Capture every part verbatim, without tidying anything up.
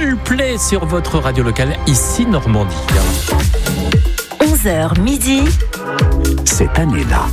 Coldplay sur votre radio locale, ici Normandie. onze heures midi. Cette année-là.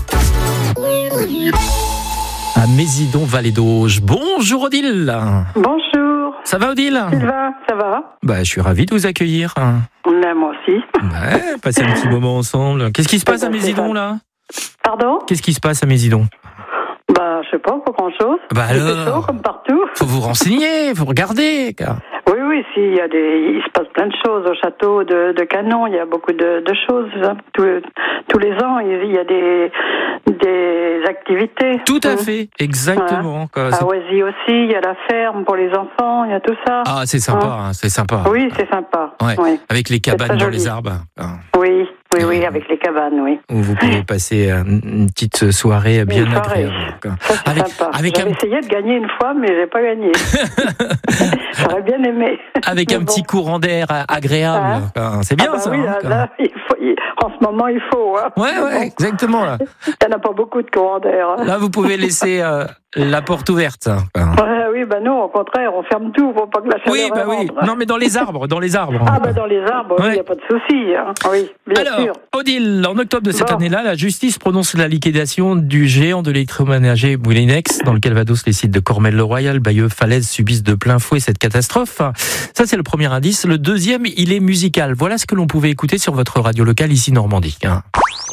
À Mésidon, Vallée d'Auge. Bonjour Odile. Bonjour. Ça va Odile? Sylvain, ça va? Bah, je suis ravi de vous accueillir. Mais moi aussi. Ouais, passer un petit moment ensemble. Qu'est-ce qui se passe à Mésidon là? Pardon? Qu'est-ce qui se passe à Mésidon? Bah, je sais pas, pas grand-chose. Bah Il fait alors, chaud comme partout. faut vous renseigner, faut regarder. Car... Oui, oui, si, il y a des, il se passe plein de choses au château de, de Canon. Il y a beaucoup de, de choses. Hein. Tous, tous les ans, il y a des, des activités. Tout à Mmh. fait, exactement. Quoi. À Oisy aussi, il y a la ferme pour les enfants, il y a tout ça. Ah, c'est sympa, Hein. hein, c'est sympa. Oui, c'est sympa. Ouais. Oui, Avec les cabanes très dans joli. les arbres. Hein. oui, oui, oui, Euh, avec les cabanes, oui. Où vous pouvez passer euh, une petite soirée bien Une soirée. agréable. quoi. Ça, c'est Avec, sympa. avec J'avais un, essayé de gagner une fois, mais j'ai pas gagné. J'aurais bien aimé. avec Mais un bon. petit courant d'air agréable. Hein, c'est bien Ah bah ça. oui, là, hein, quoi. là, il faut, il- en ce moment, il faut. Hein. Ouais, ouais, Bon, exactement. Là, il n'y en a pas beaucoup de courant d'air. Hein. là vous pouvez laisser euh, la porte ouverte. hein, quoi. Ouais, oui, bah non, au contraire, on ferme tout pour pas que la chaleur Oui, bah oui. rentre. Non, mais dans les arbres, dans les arbres. Ah bah dans les arbres, il Ouais. n'y a pas de souci. Hein. Oui, bien Alors, sûr. Odile, en octobre de cette Bon. année-là, la justice prononce la liquidation du géant de l'électroménager Moulinex. Dans le Calvados, les sites de Cormel-le-Royal, Bayeux, Falaise subissent de plein fouet cette catastrophe. Ça, c'est le premier indice. Le deuxième, il est musical. Voilà ce que l'on pouvait écouter sur votre radio locale ici Normandie. hein.